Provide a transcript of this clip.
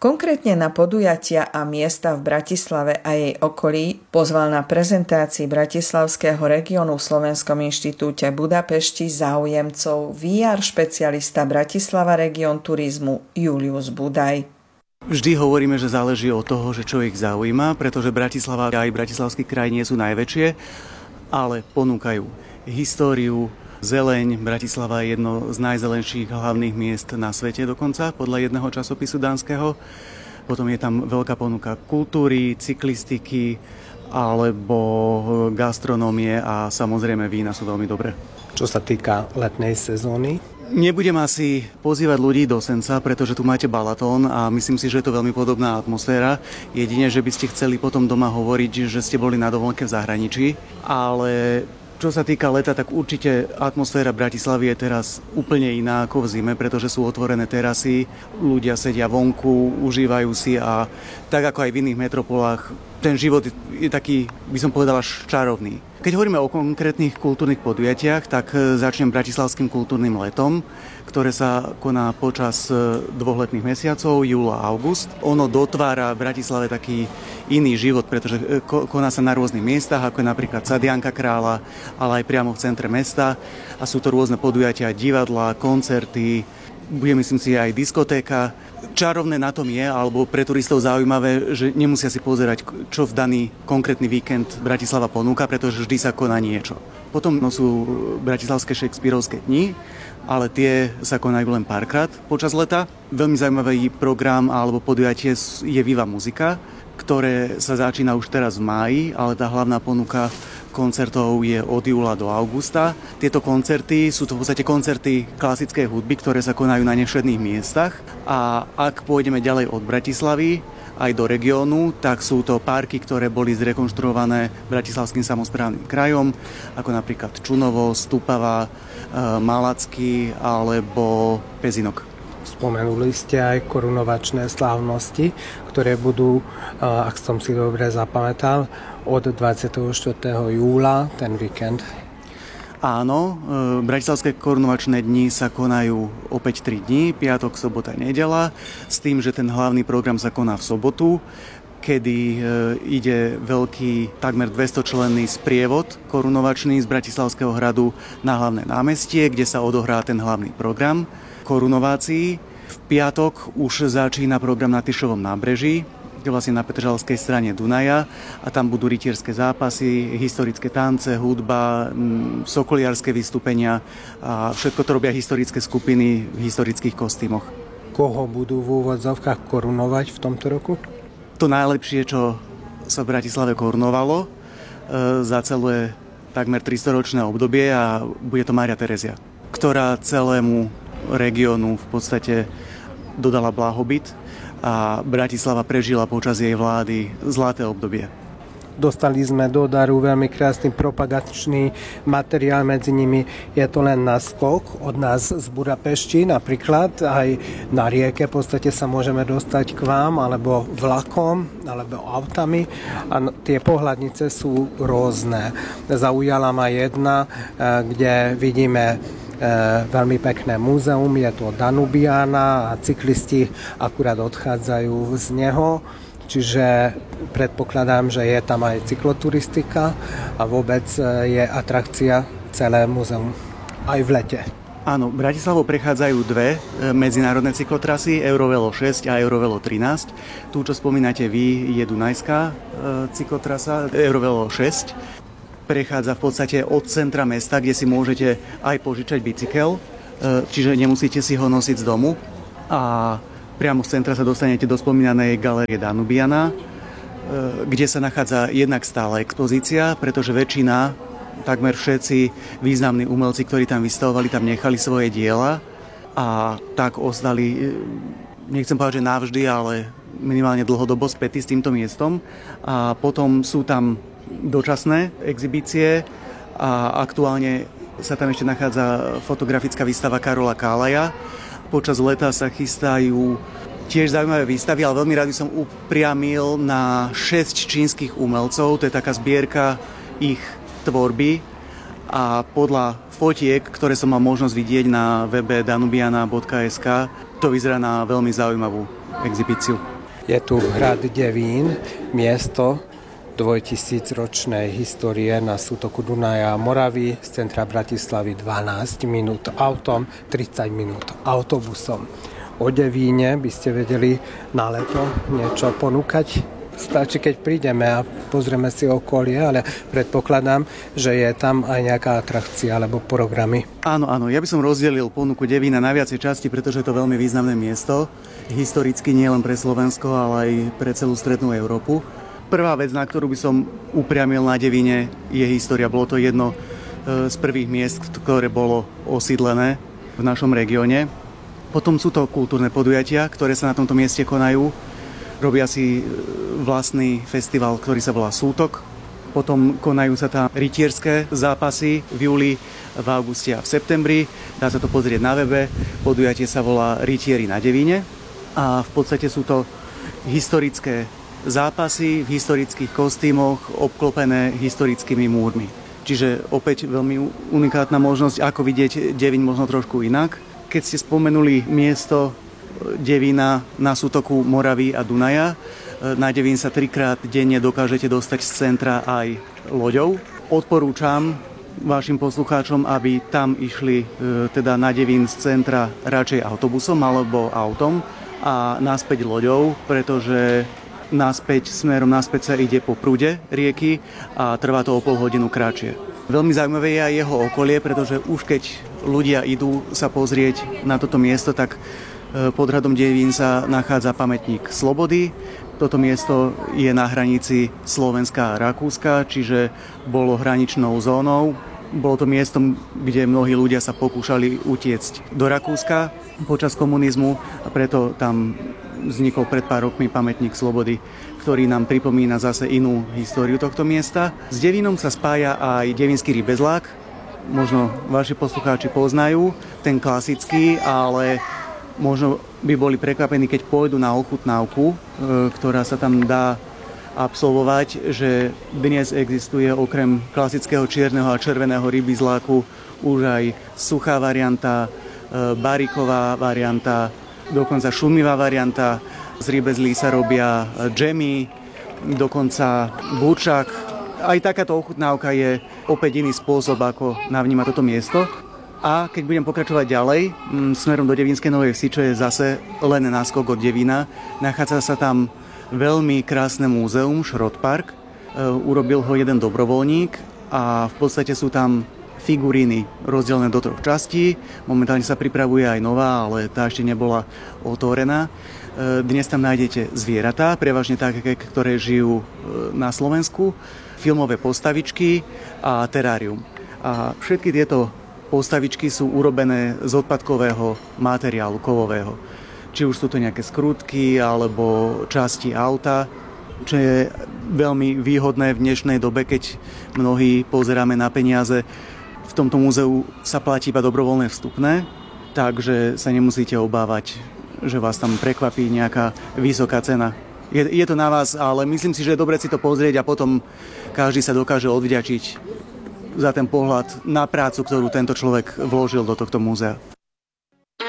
Konkrétne na podujatia a miesta v Bratislave a jej okolí pozval na prezentácii Bratislavského regiónu v Slovenskom inštitúte Budapešti záujemcov VR špecialista Bratislava Region turizmu Julius Budaj. Vždy hovoríme, že záleží od toho, že čo ich zaujíma, pretože Bratislava a aj Bratislavský kraj nie sú najväčšie, ale ponúkajú históriu, zeleň. Bratislava je jedno z najzelenších hlavných miest na svete dokonca, podľa jedného časopisu dánskeho. Potom je tam veľká ponuka kultúry, cyklistiky alebo gastronómie a samozrejme vína sú veľmi dobré. Čo sa týka letnej sezóny? Nebudem asi pozývať ľudí do Senca, pretože tu máte Balatón a myslím si, že je to veľmi podobná atmosféra. Jedine, že by ste chceli potom doma hovoriť, že ste boli na dovolenke v zahraničí, ale čo sa týka leta, tak určite atmosféra Bratislavy je teraz úplne iná ako v zime, pretože sú otvorené terasy, ľudia sedia vonku, užívajú si a tak ako aj v iných metropolách, ten život je taký, by som povedal, až čarovný. Keď hovoríme o konkrétnych kultúrnych podujatiach, tak začnem Bratislavským kultúrnym letom, ktoré sa koná počas 2 letných mesiacov, júl a august. Ono dotvára v Bratislave taký iný život, pretože koná sa na rôznych miestach, ako je napríklad Sadianka Kráľa, ale aj priamo v centre mesta. A sú to rôzne podujatia, divadlá, koncerty, bude myslím si aj diskotéka. Čarovné na tom je, alebo pre turistov zaujímavé, že nemusia si pozerať, čo v daný konkrétny víkend Bratislava ponúka, pretože vždy sa koná niečo. Potom sú bratislavské Shakespearovské dni, ale tie sa konajú len párkrát počas leta. Veľmi zaujímavý program alebo podujatie je Viva muzika, ktoré sa začína už teraz v máji, ale tá hlavná ponuka koncertov je od júla do augusta. Tieto koncerty sú to v podstate koncerty klasickej hudby, ktoré sa konajú na nevšedných miestach. A ak pôjdeme ďalej od Bratislavy aj do regiónu, tak sú to parky, ktoré boli zrekonštruované Bratislavským samosprávnym krajom, ako napríklad Čunovo, Stupava, Malacký alebo Pezinok. Spomenuli ste aj korunovačné slávnosti, ktoré budú, ak som si dobre zapamätal, od 24. júla, ten víkend. Áno, bratislavské korunovačné dni sa konajú opäť 3 dni, piatok, sobota, nedeľa, s tým, že ten hlavný program sa koná v sobotu, kedy ide veľký, takmer 200-členný sprievod korunovačný z Bratislavského hradu na hlavné námestie, kde sa odohrá ten hlavný program korunovácií. V piatok už začína program na Tyšovom nábreží, vlastne na Petržalskej strane Dunaja a tam budú rytierské zápasy, historické tance, hudba, sokoliarské vystúpenia a všetko to robia historické skupiny v historických kostýmoch. Koho budú v úvodzovkách korunovať v tomto roku? To najlepšie, čo sa v Bratislave korunovalo za celé takmer 300-ročné obdobie a bude to Mária Terezia, ktorá celému regiónu v podstate dodala blahobyt a Bratislava prežila počas jej vlády zlaté obdobie. Dostali sme do daru veľmi krásny propagačný materiál, medzi nimi je to len naskok od nás z Budapešti, napríklad aj na rieke v podstate sa môžeme dostať k vám, alebo vlakom, alebo autami a tie pohľadnice sú rôzne. Zaujala ma jedna, kde vidíme veľmi pekné múzeum, je to Danubiana a cyklisti akurát odchádzajú z neho, čiže predpokladám, že je tam aj cykloturistika a vôbec je atrakcia celé múzeum aj v lete. Áno, Bratislavou prechádzajú 2 medzinárodné cyklotrasy, Eurovelo 6 a Eurovelo 13. Tú, čo spomínate vy, je Dunajská cyklotrasa, Eurovelo 6. Prechádza v podstate od centra mesta, kde si môžete aj požičať bicykel, čiže nemusíte si ho nosiť z domu. A priamo z centra sa dostanete do spomínanej galérie Danubiana, kde sa nachádza jednak stála expozícia, pretože väčšina, takmer všetci významní umelci, ktorí tam vystavovali, tam nechali svoje diela a tak ostali, nechcem povedať, že navždy, ale minimálne dlhodobo spätí s týmto miestom. A potom sú tam dočasné exhibície a aktuálne sa tam ešte nachádza fotografická výstava Karola Kálaja. Počas leta sa chystajú tiež zaujímavé výstavy, ale veľmi rád by som upriamil na 6 čínskych umelcov. To je taká zbierka ich tvorby a podľa fotiek, ktoré som mal možnosť vidieť na webe danubiana.sk, to vyzerá na veľmi zaujímavú exhibíciu. Je tu hrad Devín, miesto 2000-ročnej histórie na sútoku Dunaja a Moravy, z centra Bratislavy 12 minút autom, 30 minút autobusom. O Devíne by ste vedeli na leto niečo ponúkať? Stačí, keď prídeme a pozrieme si okolie, ale predpokladám, že je tam aj nejaká atrakcia alebo programy. Áno, ja by som rozdelil ponuku Devína na viacej časti, pretože je to veľmi významné miesto. Historicky nie len pre Slovensko, ale aj pre celú strednú Európu. Prvá vec, na ktorú by som upriamil na Devíne, je história. Bolo to jedno z prvých miest, ktoré bolo osídlené v našom regióne. Potom sú to kultúrne podujatia, ktoré sa na tomto mieste konajú. Robia si vlastný festival, ktorý sa volá Sútok. Potom konajú sa tam rytierské zápasy v júli, v auguste a v septembri. Dá sa to pozrieť na webe. Podujatie sa volá Rytieri na Devíne. A v podstate sú to historické zápasy v historických kostýmoch, obklopené historickými múrmi. Čiže opäť veľmi unikátna možnosť, ako vidieť Devín možno trošku inak. Keď ste spomenuli miesto Devína na sútoku Moravy a Dunaja, na Devín sa 3-krát denne dokážete dostať z centra aj loďou. Odporúčam vašim poslucháčom, aby tam išli teda na Devín z centra radšej autobusom alebo autom a naspäť loďou, pretože smerom naspäť sa ide po prúde rieky a trvá to o pol hodinu kratšie. Veľmi zaujímavé je aj jeho okolie, pretože už keď ľudia idú sa pozrieť na toto miesto, tak pod hradom Devín sa nachádza pamätník Slobody. Toto miesto je na hranici Slovenska a Rakúska, čiže bolo hraničnou zónou. Bolo to miestom, kde mnohí ľudia sa pokúšali utiecť do Rakúska počas komunizmu a preto tam vznikol pred pár rokmi pamätník Slobody, ktorý nám pripomína zase inú históriu tohto miesta. S Devínom sa spája aj devínsky rybezlák. Možno vaši poslucháči poznajú ten klasický, ale možno by boli prekvapení, keď pôjdu na ochutnávku, ktorá sa tam dá absolvovať, že dnes existuje okrem klasického čierneho a červeného rybizláku už aj suchá varianta, bariková varianta, dokonca šumivá varianta. Z rybezlí sa robia džemy, dokonca burčak. Aj takáto ochutnávka je opäť iný spôsob, ako navnímať toto miesto. A keď budem pokračovať ďalej, smerom do Devínskej Novej Vsi, čo je zase len náskok od Devína, nachádza sa tam veľmi krásne múzeum, Šrotpark. Urobil ho jeden dobrovoľník a v podstate sú tam figuríny rozdelené do 3 častí. Momentálne sa pripravuje aj nová, ale tá ešte nebola otvorená. Dnes tam nájdete zvieratá, prevažne také, ktoré žijú na Slovensku, filmové postavičky a terárium. A všetky tieto postavičky sú urobené z odpadkového materiálu kovového. Či už sú to nejaké skrutky alebo časti auta, čo je veľmi výhodné v dnešnej dobe, keď mnohí pozeráme na peniaze. V tomto múzeu sa platí iba dobrovoľné vstupné, takže sa nemusíte obávať, že vás tam prekvapí nejaká vysoká cena. Je to na vás, ale myslím si, že je dobre si to pozrieť a potom každý sa dokáže odvďačiť za ten pohľad na prácu, ktorú tento človek vložil do tohto múzea.